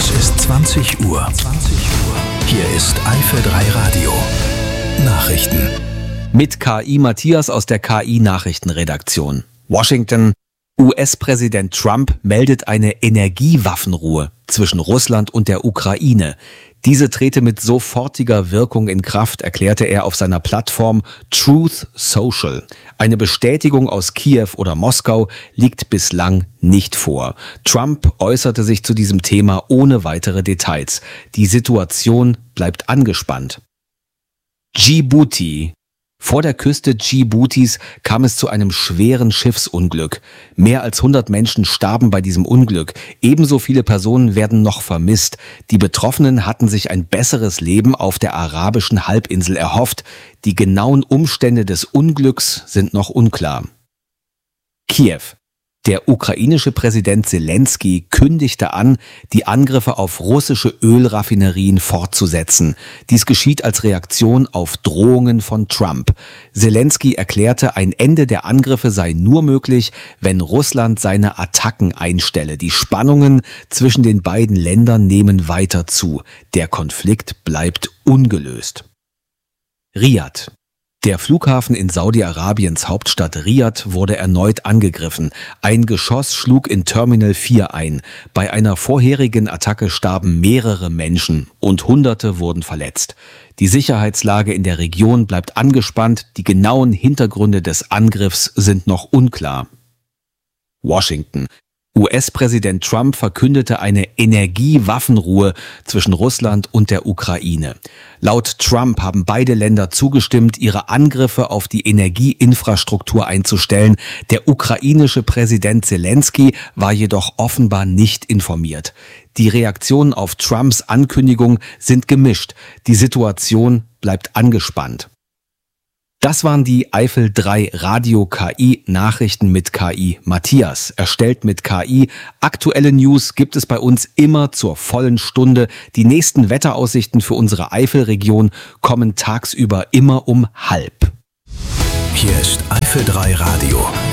Es ist 20 Uhr. Hier ist Eifel 3 Radio. Nachrichten. Mit KI Matthias aus der KI-Nachrichtenredaktion. Washington. US-Präsident Trump meldet eine Energiewaffenruhe zwischen Russland und der Ukraine. Diese trete mit sofortiger Wirkung in Kraft, erklärte er auf seiner Plattform Truth Social. Eine Bestätigung aus Kiew oder Moskau liegt bislang nicht vor. Trump äußerte sich zu diesem Thema ohne weitere Details. Die Situation bleibt angespannt. Djibouti. Vor der Küste Djiboutis kam es zu einem schweren Schiffsunglück. Mehr als 100 Menschen starben bei diesem Unglück. Ebenso viele Personen werden noch vermisst. Die Betroffenen hatten sich ein besseres Leben auf der arabischen Halbinsel erhofft. Die genauen Umstände des Unglücks sind noch unklar. Kiew. Der ukrainische Präsident Selenskyj kündigte an, die Angriffe auf russische Ölraffinerien fortzusetzen. Dies geschieht als Reaktion auf Drohungen von Trump. Selenskyj erklärte, ein Ende der Angriffe sei nur möglich, wenn Russland seine Attacken einstelle. Die Spannungen zwischen den beiden Ländern nehmen weiter zu. Der Konflikt bleibt ungelöst. Riad. Der Flughafen in Saudi-Arabiens Hauptstadt Riad wurde erneut angegriffen. Ein Geschoss schlug in Terminal 4 ein. Bei einer vorherigen Attacke starben mehrere Menschen und Hunderte wurden verletzt. Die Sicherheitslage in der Region bleibt angespannt. Die genauen Hintergründe des Angriffs sind noch unklar. Washington. US-Präsident Trump verkündete eine Energiewaffenruhe zwischen Russland und der Ukraine. Laut Trump haben beide Länder zugestimmt, ihre Angriffe auf die Energieinfrastruktur einzustellen. Der ukrainische Präsident Selenskyj war jedoch offenbar nicht informiert. Die Reaktionen auf Trumps Ankündigung sind gemischt. Die Situation bleibt angespannt. Das waren die Eifel 3 Radio KI Nachrichten mit KI Matthias. Erstellt mit KI. Aktuelle News gibt es bei uns immer zur vollen Stunde. Die nächsten Wetteraussichten für unsere Eifelregion kommen tagsüber immer um 12:30. Hier ist Eifel 3 Radio.